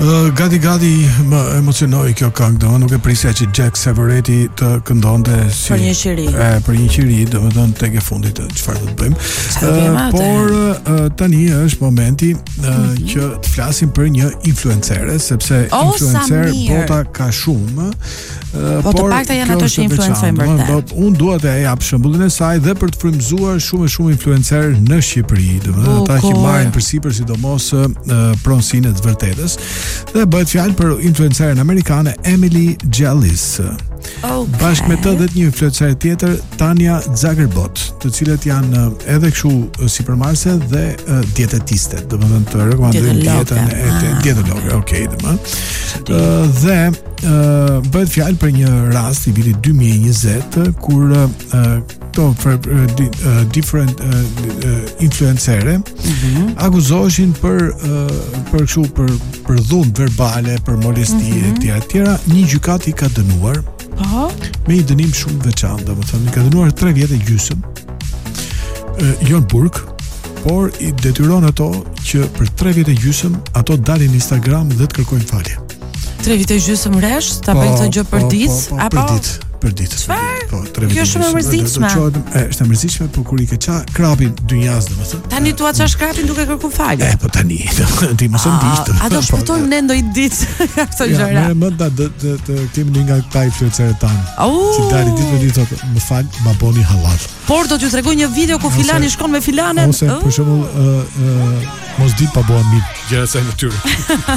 Gati më emocionoi kjo këngë, domethënë nuk e prisja që Jack Severeti të këndonte si për një qiri. Për një qiri, domethënë tek e fundit çfarë do të bëjmë. Por tani është momenti që të flasim për një influencere, sepse influencer bota ka shumë. Po të pakta janë ato që influencojnë vërtet. Unë dua të jap shembullin e saj dhe për të frymëzuar shumë influencer në Shqipëri, domethënë ata që marrin përsipër sidomos pronësinë e të vërtetës. Dhe bëhet fjalë për influenceren amerikane Emily Gjallis. Bashkë me të dhe një influencer tjetër, Tanya Zagerbot, të cilët janë edhe kështu sipërmarrëse dhe dietetiste, domethënë të rekomandojnë dietën e dietologe, okay, domethënë. Dhe bëhet fjalë për një rast i vitit 2020 kur different influencere akuzoheshin për dhun verbale, për molesti e tjera. Një gjykat i ka dënuar me një dënim shumë veçantë, domethënë i ka dënuar 3 vjet e gjysmë. Jo në burg, por i detyron ato që për 3 vjet e gjysmë ato dalin në Instagram dhe të kërkojnë falje. 3 vjet e gjysmë rresh, ta bëjnë këtë gjë për ditë apo për ditë. Po, 3 vjet. Kjo është shumë e mërzitshme. Është e mërzitshme, por kur i ke krapin dynjas, domethënë. Tani tua çash krapin duke kërkuar falje. Po tani, ti mos e ndiq. A do shpëtojmë ne ndonjë ditë këto gjëra? Ja, më të kemi një nga këta influencerët tanë. Që dalin ditë me ditë thotë, më fal, ma boni halal. Por do t'ju tregoj një video ku filani shkon me filanen. Ose për shembull, mos dit pa bëhen mirë gjëra sa natyrë.